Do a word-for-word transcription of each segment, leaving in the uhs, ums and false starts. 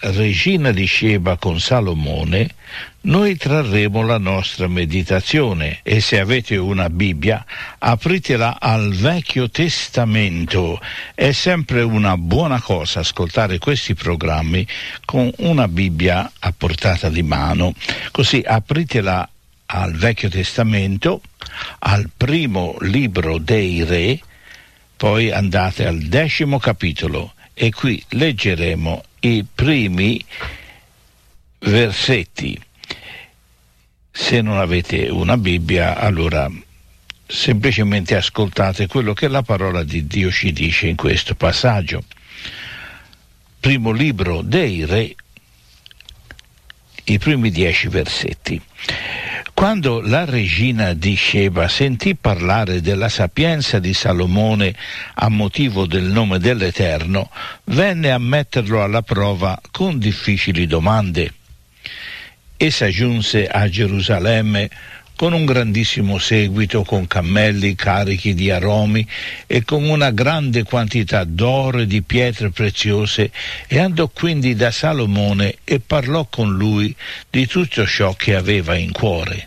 Regina di Sheba con Salomone, noi trarremo la nostra meditazione, e se avete una Bibbia apritela al Vecchio Testamento. È sempre una buona cosa ascoltare questi programmi con una Bibbia a portata di mano. Così apritela al Vecchio Testamento, al primo libro dei Re, poi andate al decimo capitolo e qui leggeremo i primi versetti. Se non avete una Bibbia, allora semplicemente ascoltate quello che la parola di Dio ci dice in questo passaggio. Primo libro dei Re, i primi dieci versetti. Quando la regina di Sheba sentì parlare della sapienza di Salomone a motivo del nome dell'Eterno, venne a metterlo alla prova con difficili domande. Essa giunse a Gerusalemme con un grandissimo seguito, con cammelli carichi di aromi e con una grande quantità d'oro e di pietre preziose, e andò quindi da Salomone e parlò con lui di tutto ciò che aveva in cuore.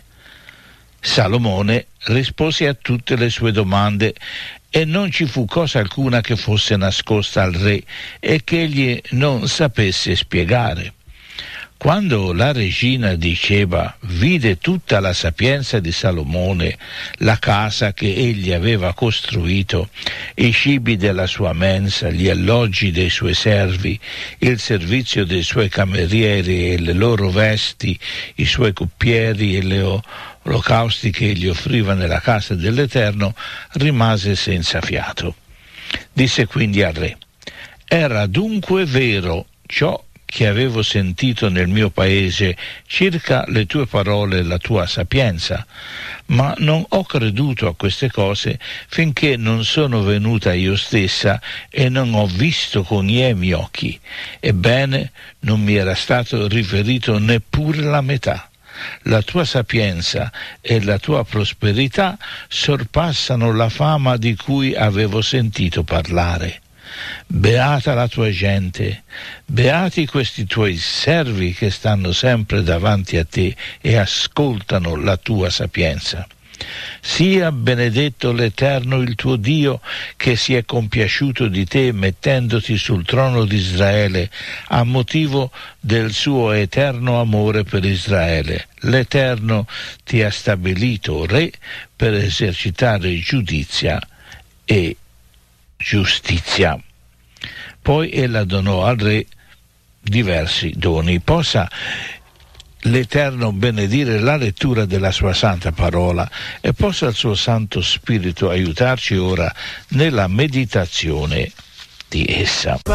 Salomone rispose a tutte le sue domande e non ci fu cosa alcuna che fosse nascosta al re e che egli non sapesse spiegare. Quando la regina di Sheba vide tutta la sapienza di Salomone, la casa che egli aveva costruito, i cibi della sua mensa, gli alloggi dei suoi servi, il servizio dei suoi camerieri e le loro vesti, i suoi coppieri e le olocausti che egli offriva nella casa dell'Eterno, rimase senza fiato. Disse quindi al re: «Era dunque vero ciò che avevo sentito nel mio paese circa le tue parole e la tua sapienza, ma non ho creduto a queste cose finché non sono venuta io stessa e non ho visto con i miei occhi. Ebbene, non mi era stato riferito neppure la metà. La tua sapienza e la tua prosperità sorpassano la fama di cui avevo sentito parlare. Beata la tua gente, beati questi tuoi servi che stanno sempre davanti a te e ascoltano la tua sapienza. Sia benedetto l'Eterno il tuo Dio, che si è compiaciuto di te mettendoti sul trono di Israele a motivo del suo eterno amore per Israele. L'Eterno ti ha stabilito re per esercitare giudizia e giustizia». Poi ella donò al re diversi doni. Possa l'Eterno benedire la lettura della sua santa parola e possa il suo Santo Spirito aiutarci ora nella meditazione di essa.